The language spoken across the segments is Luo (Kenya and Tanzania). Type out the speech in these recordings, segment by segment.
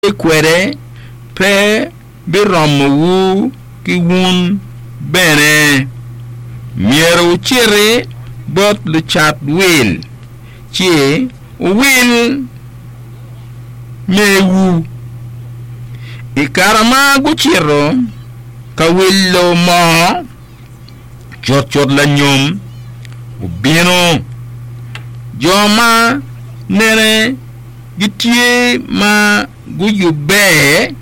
kwere pe biromu ki wun bene miero chere bot le chat will che will mewu ikarama guchiro ka willo mo chot la nyom ubino joma nere gitie ma guyube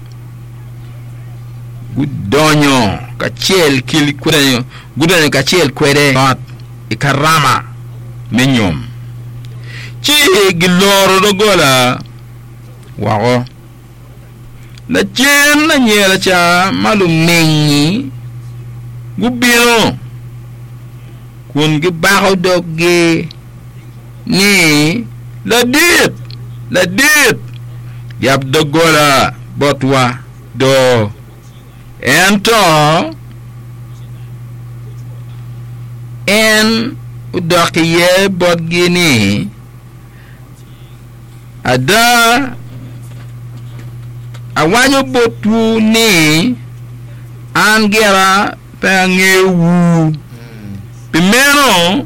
gudonyo kachel kili kudanyo gudanyo kachel kwere bat ikarama menyom chi giloro dogola wago la chen la nyela cha malum menyi gubino kun gi baho dogge ni la dit yab dogola botwa do ento en udokiye botgini ada awanyo botu ni angera pengewu primero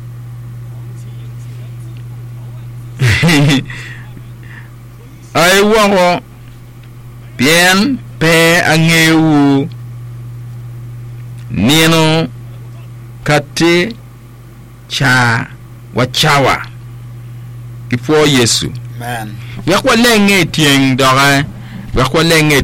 ay waho bien pe angewu nino kate cha wachawa before Yesu man yakwa lenge tieng dora yakwa lenge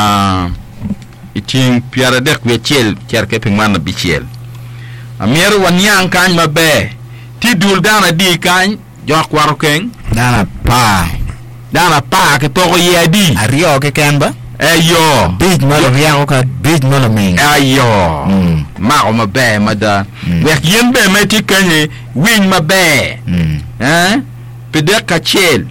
tieng piara dek wechel kerke pingman bichel amier wanyang kan mabe ti dul dana di kan jok waro keng dana pa ke to yedi ario ke kenba ayo big malo riao ka big malo ming ayo ma o mabe mada wek yembe meti kanye win mabe pede kachel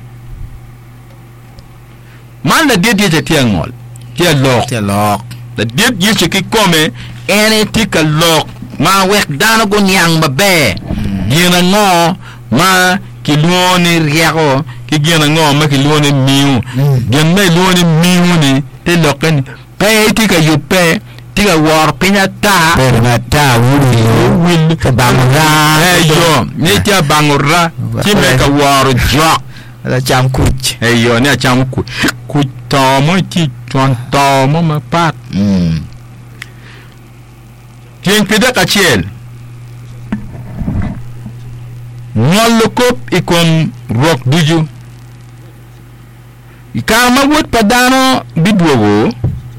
man la dedi te tiangol ti lok la dedi yese ki come ene ti ka lok ma wek dana go nyang mabe gina ngo ma ki luoni riago ki gina ngo ma ki luoni miu gen me luoni miu ni te loken pe ti ka yupe ti ka war pinyata pero na ta wuli ka bangura yo ni ti bangura ti me ka war jok la cham kuch yo ni cham ku to mo ti ton to mo ma pat king pida ka chiel Nyolukop ikom rock duju ikama wot padano bidwogo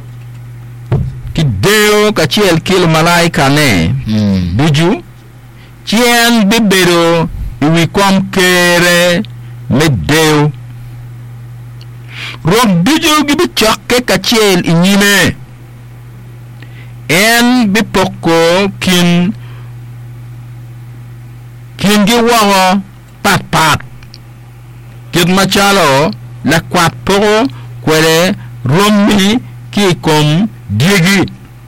kideo kachiel kil malaika ne duju chien bibero iwikom kere medeo rock duju gibichoke kachiel inyime en bipoko kin gi wago pat kid machalo la kwat pogo kwere rommi ki kom diegi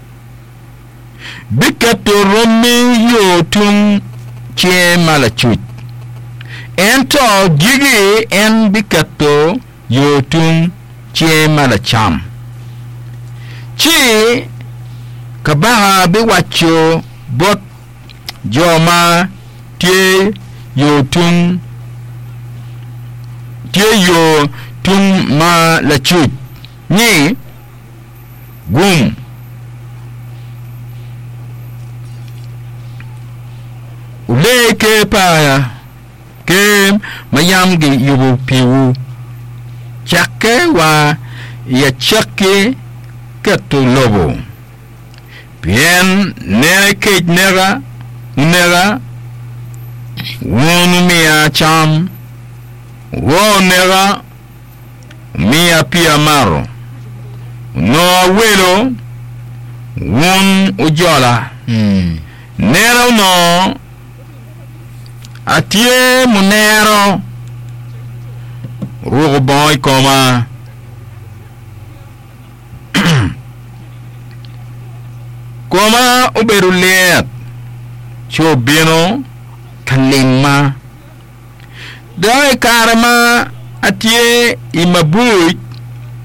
bikato rommi yo tung che malachuch ento diegi en bikato yo tung che malacham chi kabaha biwacho bot joma tie yo tung ma la chuch ni gum uleke pa ke mayam gi yubu piwu chakke wa ya chakke kato lobo bien ne ke nera wonu mia cham wonera mia pia maro no welo won ujola nero no atie munero rugo boy koma uberulet chobino kalima dai karma atie imabuj